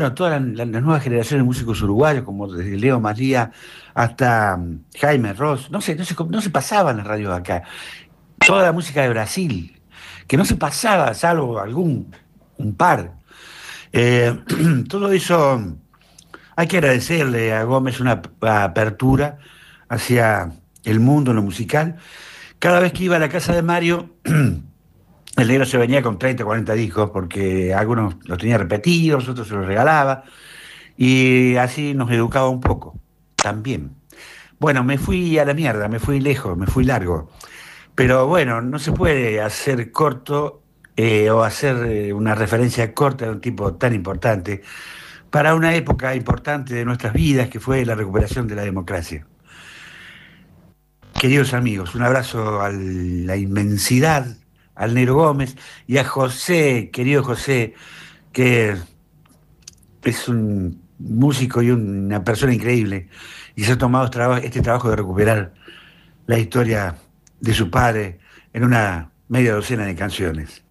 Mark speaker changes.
Speaker 1: bueno, todas las nuevas generaciones de músicos uruguayos, como desde Leo María hasta Jaime Ross, no se pasaba en las radios acá. Toda la música de Brasil, que no se pasaba, salvo un par. Eh, Todo eso, hay que agradecerle a Gómez una apertura hacia el mundo en lo musical. Cada vez que iba a la casa de Mario, el negro se venía con 30 o 40 discos, porque algunos los tenía repetidos, otros se los regalaba, y así nos educaba un poco, también. Bueno, me fui a la mierda, me fui lejos, me fui largo. Pero bueno, no se puede hacer corto o hacer una referencia corta de un tipo tan importante para una época importante de nuestras vidas que fue la recuperación de la democracia. Queridos amigos, un abrazo a la inmensidad, al Negro Gómez y a José, querido José, que es un músico y una persona increíble y se ha tomado este trabajo de recuperar la historia de su padre en una media docena de canciones.